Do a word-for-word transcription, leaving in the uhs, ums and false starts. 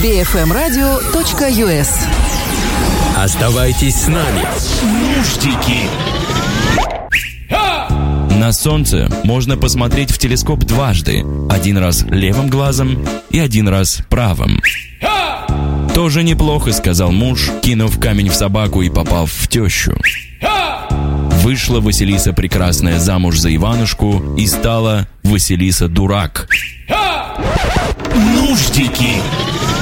би эф эм радио точка ю эс. Оставайтесь с нами. Нуждики. На Солнце можно посмотреть в телескоп дважды. Один раз левым глазом и один раз правым. «Тоже неплохо», — сказал муж, кинув камень в собаку и попав в тещу. Вышла Василиса Прекрасная замуж за Иванушку и стала Василиса Дурак. Нуждики.